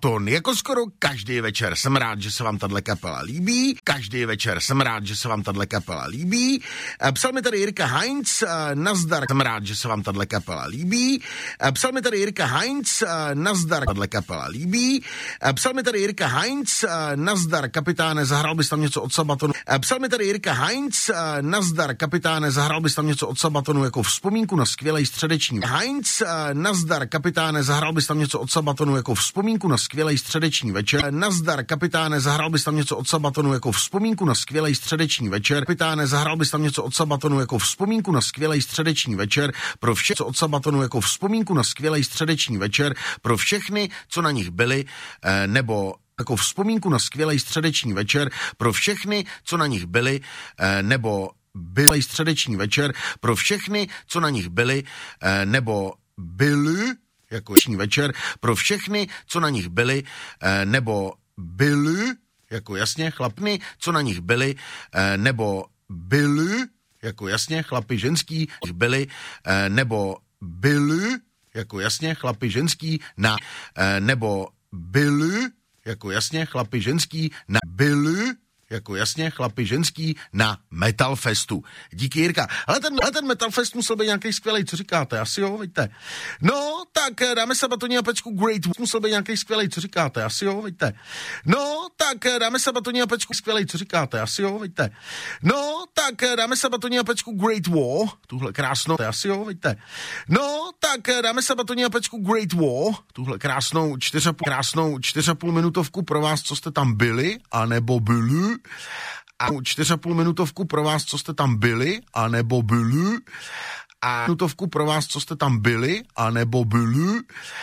Sabaton. Jako skoro každý večer jsem rád, že se vám tato kapela líbí. Každý večer jsem rád, že se vám tato kapela líbí. Psal mi tady Jirka Heinz, nazdar, jsem rád, že se vám tato kapela líbí. Psal mi tady Jirka Heinz, nazdar, tato kapela líbí. Psal mi tady Jirka Heinz, nazdar, kapitáne, zahrál bys tam něco od Sabatonu. Psal mi tady Jirka Heinz, nazdar, kapitáne, zahrál bys tam něco od Sabatonu jako vzpomínku na skvělý středeční. Heinz, nazdar, kapitáne, zahrál bys tam něco od Sabatonu jako vzpomínku na skvělý středeční večer. Nazdar, kapitáne, zahrál bys tam něco od Sabatonu jako vzpomínku na skvělý středeční večer. Kapitáne, zahrál bys tam něco od Sabatonu jako vzpomínku na skvělý středeční večer pro vše, co od Sabatonu jako vzpomínku na skvělý středeční večer pro všechny, co na nich byli, nebo jako vzpomínku na skvělý středeční večer pro všechny, co na nich byli, nebo byli středeční večer pro všechny, co na nich byli, nebo byli, jako večer pro všechny, co na nich byli, nebo byli, jako jasně chlapny, co na nich byli, nebo byli, jako jasně chlapi ženský, byli, nebo byli, jako jasně chlapi ženský, na, nebo byli, jako jasně chlapi ženský, na, byli, jako jasně chlapi ženský na Metal Festu. Díky, Jirka. Ale ten Metal Fest musel být nějaký skvělej, co říkáte? Asi jo, víte. No, tak dáme Sabatoní a Pečku Great. Musel být nějaký skvělej, co říkáte? Asi jo, víte. No, tak dáme Sabatoní a Pečku skvělej, co říkáte? Asi jo, víte. No, tak dáme Sabatoní a Pečku Great War. Tuhle krásnou, asi jo, víte. No, tak dáme Sabatoní a Pečku Great War. Tuhle krásnou 4,5 minutovku pro vás, co jste tam byli, anebo byli. A 4,5 minutovku pro vás, co jste tam byli, anebo byli. A minutovku pro vás, co jste tam byli, anebo byli.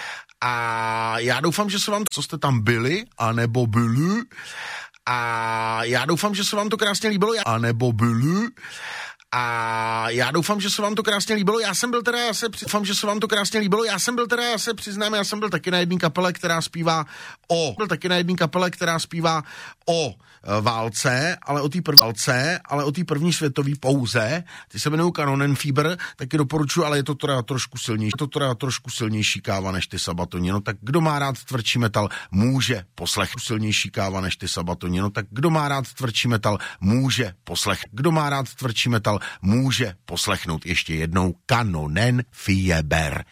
A já doufám, že se vám, co jste tam byli, anebo byli. A já doufám, že se vám to krásně líbilo, anebo byli. A já doufám, že se vám to krásně líbilo. Já jsem byl taky na jedné kapele, která zpívá o válce, ale o té první světové pouze. Ty se jmenují Kanonenfieber, taky doporučuji, ale je to teda trošku silnější káva než ty Sabatoni. No tak kdo má rád tvrdší metal, může poslechnout silnější káva než ty Sabatoni. No tak kdo má rád tvrdší metal, může poslechnout ještě jednou Kanonenfieber.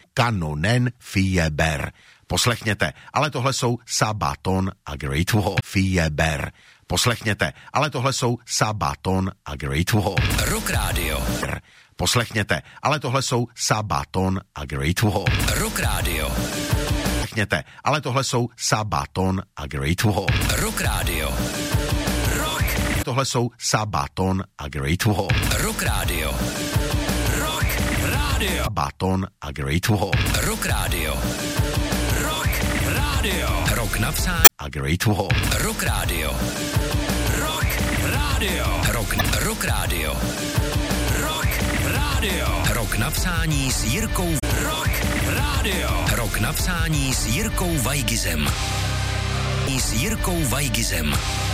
Poslechněte, ale tohle jsou Sabaton a Great Wall. Fieber. Poslechněte, ale tohle jsou Sabaton a Great Wall. Rock Radio. Poslechněte, ale tohle jsou Sabaton a Great Wall. Rock Radio. Poslechněte, ale tohle jsou Sabaton a Great Wall. Rock Radio. Rock. Tohle jsou Sabaton a Great Wall. Rock Radio. Rock Radio. Sabaton a Great Wall. Rock Radio. Rock Radio. Rock na psání a Great Wall. Rock Radio. Rock Radio. Rock Radio. Rock Radio. Rock na psání s Jirkou. Rock Radio. Rock na psání s Jirkou Weigizem.